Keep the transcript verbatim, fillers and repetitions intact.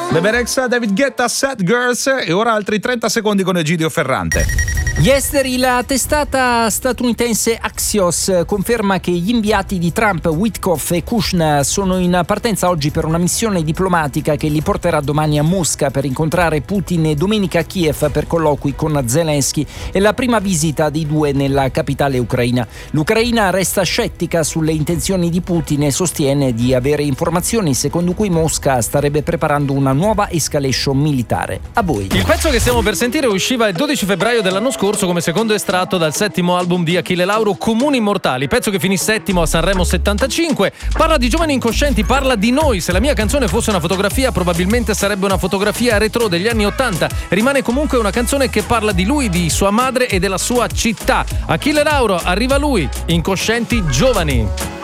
Bebe Rexha, David Guetta, Sad Girls e ora altri trenta secondi con Egidio Ferrante. Ieri la testata statunitense Axios conferma che gli inviati di Trump, Witkoff e Kushner, sono in partenza oggi per una missione diplomatica che li porterà domani a Mosca per incontrare Putin e domenica a Kiev per colloqui con Zelensky. È la prima visita dei due nella capitale ucraina. L'Ucraina resta scettica sulle intenzioni di Putin e sostiene di avere informazioni secondo cui Mosca starebbe preparando una nuova escalation militare. A voi. Il pezzo che stiamo per sentire usciva il dodici febbraio dell'anno scorso come secondo estratto dal settimo album di Achille Lauro, Comuni Mortali, pezzo che finì settimo a Sanremo settantacinque. Parla di giovani incoscienti, parla di noi. Se la mia canzone fosse una fotografia, probabilmente sarebbe una fotografia retro degli anni ottanta. Rimane comunque una canzone che parla di lui, di sua madre e della sua città. Achille Lauro, arriva lui, Incoscienti Giovani.